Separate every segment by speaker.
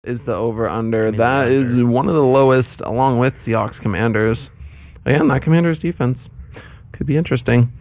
Speaker 1: is the over-under. That is one of the lowest, along with Seahawks Commanders. Again, that Commanders defense could be interesting.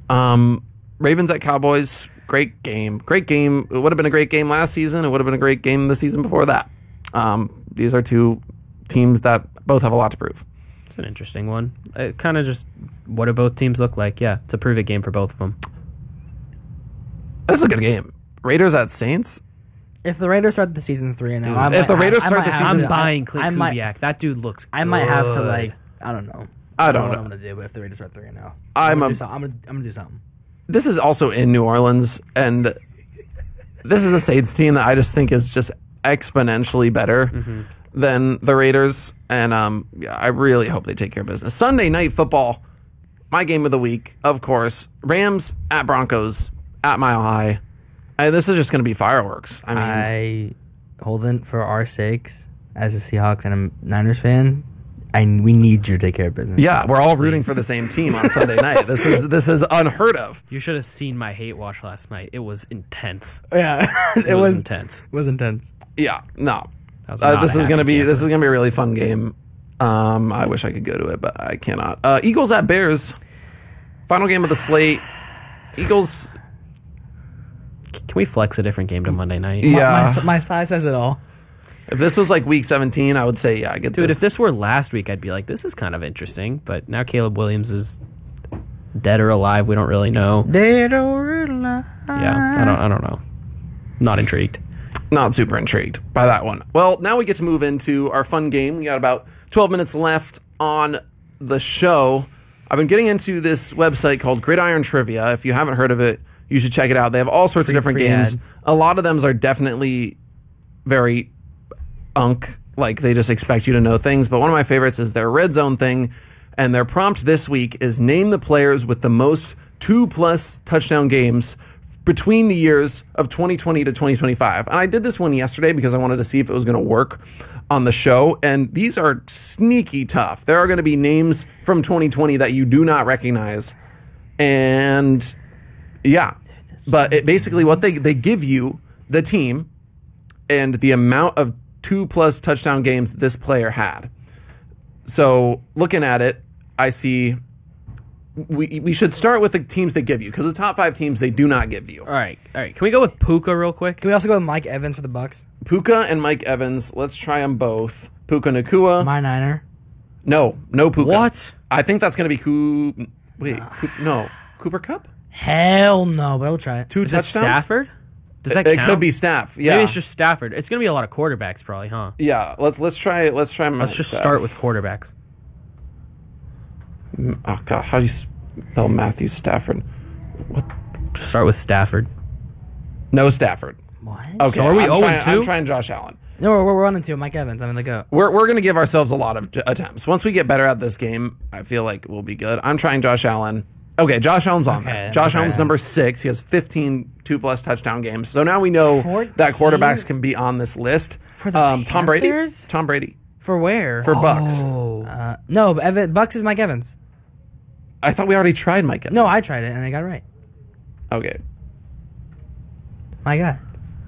Speaker 1: Ravens at Cowboys, great game. Great game. It would have been a great game last season. It would have been a great game the season before that. These are two teams that both have a lot to prove.
Speaker 2: It's an interesting one. It kind of just, what do both teams look like? Yeah, it's a prove-it game for both of them.
Speaker 1: This is a good game. Raiders at Saints.
Speaker 3: If the Raiders start the season 3-0,
Speaker 1: if the Raiders start the season,
Speaker 2: I'm buying Klint Kubiak. That dude looks good.
Speaker 3: I might have to I don't know.
Speaker 1: I don't know
Speaker 3: what I'm gonna do, but if the Raiders start 3-0,
Speaker 1: I'm
Speaker 3: gonna do something.
Speaker 1: This is also in New Orleans, and this is a Saints team that I just think is just exponentially better than the Raiders, and I really hope they take care of business. Sunday Night Football, my game of the week, of course. Rams at Broncos at Mile High. This is just going to be fireworks.
Speaker 3: I Holden, for our sakes, as a Seahawks and a Niners fan, we need you to take care of business.
Speaker 1: Yeah, we're all rooting for the same team on Sunday night. This is unheard of.
Speaker 2: You should have seen my hate watch last night. It was intense.
Speaker 3: Yeah,
Speaker 2: it was intense.
Speaker 3: It was intense.
Speaker 1: Yeah, no. This is gonna be a really fun game. I wish I could go to it, but I cannot. Eagles at Bears, final game of the slate. Eagles.
Speaker 2: Can we flex a different game to Monday night?
Speaker 1: Yeah,
Speaker 3: my size says it all.
Speaker 1: If this was like week 17, I would say I get this.
Speaker 2: Dude, if this were last week, I'd be like, this is kind of interesting. But now Caleb Williams is dead or alive. We don't really know.
Speaker 3: Dead or alive.
Speaker 2: Yeah, I don't know. Not intrigued.
Speaker 1: Not super intrigued by that one. Well, now we get to move into our fun game. We got about 12 minutes left on the show. I've been getting into this website called Gridiron Trivia. If you haven't heard of it, you should check it out. They have all sorts of different games.
Speaker 3: Ad.
Speaker 1: A lot of them are definitely very like they just expect you to know things. But one of my favorites is their red zone thing. And their prompt this week is name the players with the most 2+ touchdown games between the years of 2020 to 2025. And I did this one yesterday because I wanted to see if it was going to work on the show. And these are sneaky tough. There are going to be names from 2020 that you do not recognize. And yeah, but basically what they give you the team and the amount of 2+ touchdown games this player had. So looking at it, I see we should start with the teams they give you, because the top 5 teams they do not give you.
Speaker 2: All right. Can we go with Puka real quick?
Speaker 3: Can we also go with Mike Evans for the Bucks?
Speaker 1: Puka and Mike Evans. Let's try them both. Puka Nacua.
Speaker 3: My Niner.
Speaker 1: No Puka.
Speaker 2: What?
Speaker 1: I think that's going to be Cooper Kupp?
Speaker 3: Hell no, but I'll try it.
Speaker 1: 2
Speaker 2: Is
Speaker 1: touchdowns?
Speaker 2: it Stafford? Does that
Speaker 1: It
Speaker 2: count?
Speaker 1: could be Staff. Yeah.
Speaker 2: Maybe it's just Stafford. It's going to be a lot of quarterbacks probably, huh?
Speaker 1: Yeah, let's try
Speaker 2: Let's just start with quarterbacks.
Speaker 1: Oh god, how do you spell Matthew Stafford? What?
Speaker 2: Just start with Stafford.
Speaker 1: No Stafford.
Speaker 3: What?
Speaker 1: Okay,
Speaker 2: So are we 0-2?
Speaker 1: I'm trying Josh Allen.
Speaker 3: No, we're running to Mike Evans. I'm going to go.
Speaker 1: We're going to give ourselves a lot of attempts. Once we get better at this game, I feel like we'll be good. I'm trying Josh Allen. Okay, Josh Allen's on there. Josh Allen's number 6. He has 15 2+ touchdown games. So now we know
Speaker 3: 14?
Speaker 1: that quarterbacks can be on this list.
Speaker 3: For the
Speaker 1: Tom Brady.
Speaker 3: Panthers?
Speaker 1: Tom Brady
Speaker 3: For where?
Speaker 1: for Bucks.
Speaker 3: No, but Bucks is Mike Evans.
Speaker 1: I thought we already tried Mike Evans.
Speaker 3: No, I tried it and I got it right.
Speaker 1: Okay.
Speaker 3: My God.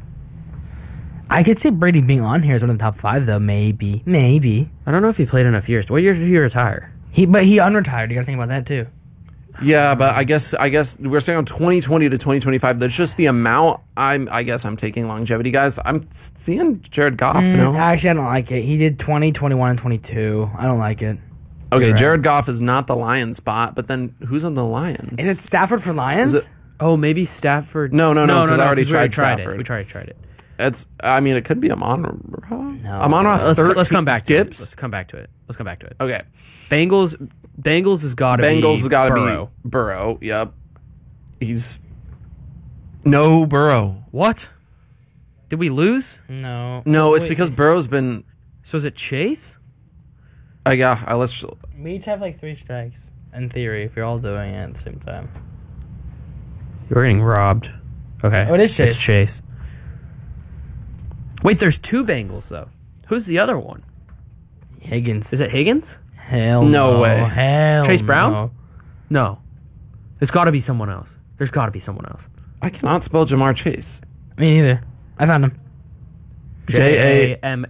Speaker 3: I could see Brady being on here as one of the top 5, though. Maybe.
Speaker 2: I don't know if he played enough years. What year did he retire?
Speaker 3: But he unretired. You got to think about that too.
Speaker 1: Yeah, but I guess we're staying on 2020 to 2025. There's just the amount. I guess I'm taking longevity, guys. I'm seeing Jared Goff. No,
Speaker 3: Actually, I don't like it. He did 20, 21, and 22. I don't like it.
Speaker 1: okay. Jared Goff is not the Lions spot, but then who's on the Lions?
Speaker 3: Is it Stafford for Lions?
Speaker 1: Is it-
Speaker 2: Oh, maybe Stafford.
Speaker 1: No, because I already
Speaker 2: 'cause
Speaker 1: tried Stafford.
Speaker 2: We tried it.
Speaker 1: It's. I mean, it could be Amon-Ra.
Speaker 3: No.
Speaker 1: Amon-Ra.
Speaker 2: Let's come back to
Speaker 1: Gibbs.
Speaker 2: it. Let's come back to it.
Speaker 1: Okay.
Speaker 2: Bengals has got to be
Speaker 1: Bengals has got to
Speaker 2: Burrow.
Speaker 1: be Burrow. Yep. He's no Burrow.
Speaker 2: What? Did we lose?
Speaker 3: No.
Speaker 1: No, it's because Burrow's been.
Speaker 2: So is it Chase?
Speaker 1: Let's.
Speaker 3: We each have like 3 strikes, in theory, if you're all doing it at the same time.
Speaker 2: You're getting robbed. Okay.
Speaker 3: Oh, it is Chase.
Speaker 2: It's Chase. Wait, there's 2 Bengals, though. Who's the other one?
Speaker 3: Higgins.
Speaker 2: Is it Higgins?
Speaker 3: Hell
Speaker 1: No way.
Speaker 3: Hell
Speaker 2: Chase Brown?
Speaker 3: no.
Speaker 2: No. There's got to be someone else.
Speaker 1: I cannot spell Jamar Chase.
Speaker 3: Me neither. I found him.
Speaker 1: J A
Speaker 2: JAM